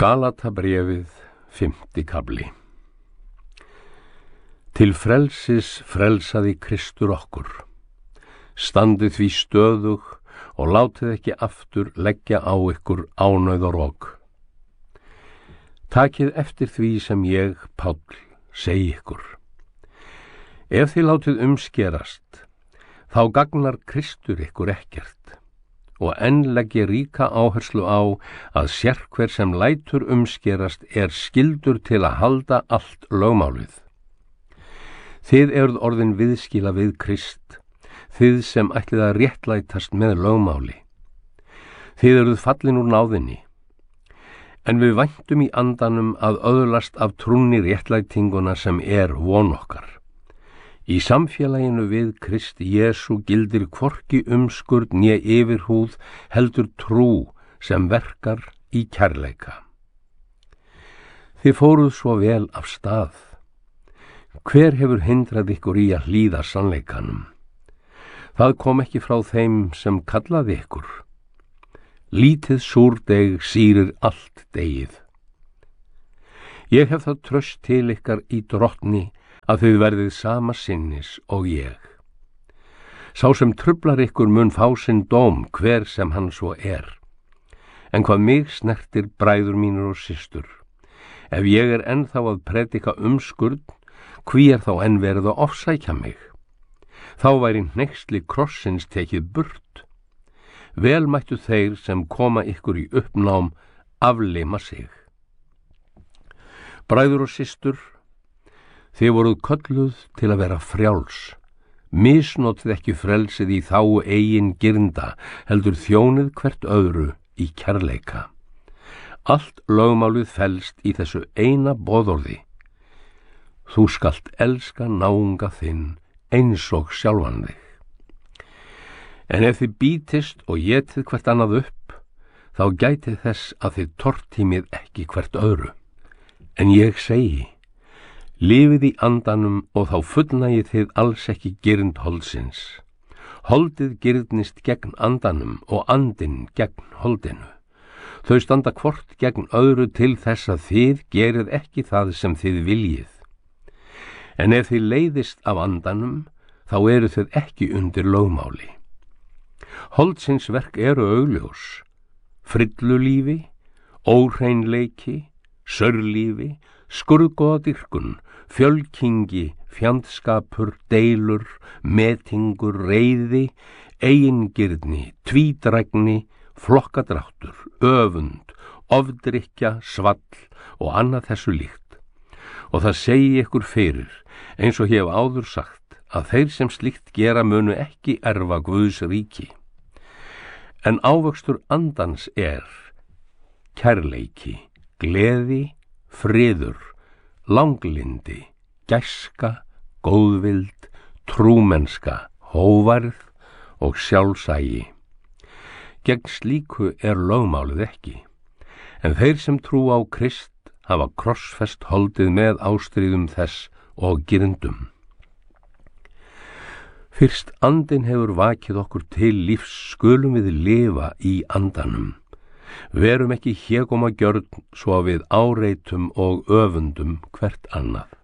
Galatabréfið, 5. kafli. Til frelsis frelsaði Kristur okkur. Standið því stöðug og látið ekki aftur leggja á ykkur ánauð og rok. Takið eftir því sem ég, Páll, segi ykkur. Ef þið látið umskerast, þá gagnar Kristur ykkur ekkert. Og enn legg ég ríka áherslu á að sérhver sem lætur umskerast skyldur til að halda allt lögmálið. Þið eruð orðin viðskila við Krist, þið sem ætlið að réttlætast með lögmáli. Þið eruð fallin úr náðinni. En við væntum í andanum að öðlast af trúnni réttlætinguna sem von okkar. Í samfélaginu við Krist Jesú gildir hvorki umskurð né yfirhúð, heldur trú sem verkar í kærleika. Þið fóruð svo vel af stað. Hver hefur hindrað ykkur í að hlýða sannleikanum? Það kom ekki frá þeim sem kallaði ykkur. Lítið súrdeg sýrir allt degið. Ég hef það traust til ykkar í Drottni að þið verðið sama sinnis og ég. Sá sem truflar ykkur mun fá sinn dóm, hver sem hann svo En hvað mig snertir, bræður mínir og systur, ef ég ennþá að predika umskurð, hví þá enn verið að ofsækja mig? Þá væri hneyksli krossins tekið burt. Vel mættu þeir sem koma ykkur í uppnám aflima sig. Bræður og systur, þið voruð kölluð til að vera frjáls. Misnotið ekki frelsið í þágu eigin girnda, heldur þjónið hvert öðru í kærleika. Allt lögmálið felst í þessu eina boðorði. Þú skalt elska náunga þinn eins og sjálfan þig. En ef þið bítist og étið hvert annað upp, þá gætið þess að þið tortímið ekki hvert öðru. En ég segi, lifið í andanum og þá fullnægið þið alls ekki girnd holdsins. Holdið girnist gegn andanum og andinn gegn holdinu. Þau standa hvort gegn öðru til þess að þið gerið ekki það sem þið viljið. En ef þið leiðist af andanum, þá eru þið ekki undir lögmáli. Holdsins verk eru augljós: frillulífi, óhreinleiki, saurlífi, skurðgoðadýrkun, fjölkingi, fjandskapur, deilur, metingur, reiði, eigingirni, tvídrægni, flokkadráttur, öfund, ofdrykkja, svall og annað þessu líkt. Og það segi ykkur fyrir, eins og ég hef áður sagt, að þeir sem slíkt gera munu ekki erfa Guðs ríki. En ávöxtur andans kærleiki, gleði, friður, langlindi, gæska, góðvild, trúmennska, hóvarð og sjálfsægi. Gegn slíku lögmálið ekki, en þeir sem trú á Krist hafa krossfest holdið með ástríðum þess og girndum. Fyrst andinn hefur vakið okkur til lífs, skulum við lifa í andanum. Verum ekki hégómagjörn svo að við áreitum og öfundum hvert annað.